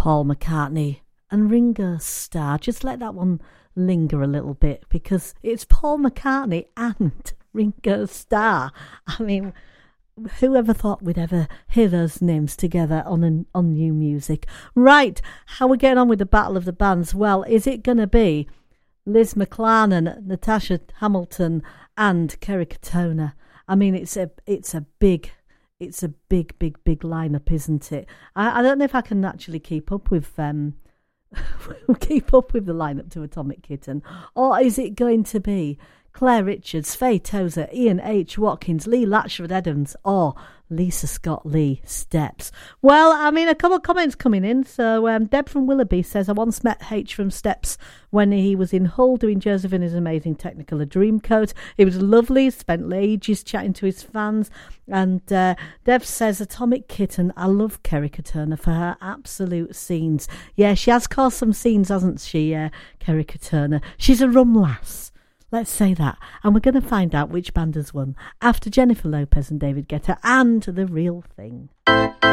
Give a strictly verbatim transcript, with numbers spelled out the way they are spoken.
Paul McCartney and Ringo Starr. Just let that one linger a little bit, because it's Paul McCartney and Ringo Starr. I mean, whoever thought we'd ever hear those names together on an, on new music? Right, how are we getting on with the Battle of the Bands? Well, is it going to be Liz McLaren, Natasha Hamilton, and Kerry Katona? I mean, it's a it's a big, it's a big, big, big lineup, isn't it? I, I don't know if I can actually keep up with um, keep up with the lineup to Atomic Kitten, or is it going to be Claire Richards, Faye Tozer, Ian H. Watkins, Lee Latchford Evans, or Lisa Scott Lee Steps? Well, I mean, a couple of comments coming in. So um, Deb from Willoughby says, I once met H from Steps when he was in Hull doing Joseph and his amazing Technicolor Dreamcoat. It was lovely, spent ages chatting to his fans. And uh, Deb says, Atomic Kitten, I love Kerry Katona for her absolute scenes. Yeah, she has caused some scenes, hasn't she, uh, Kerry Katona? She's a rum lass. Let's say that. And we're going to find out which band has won after Jennifer Lopez and David Guetta and The Real Thing.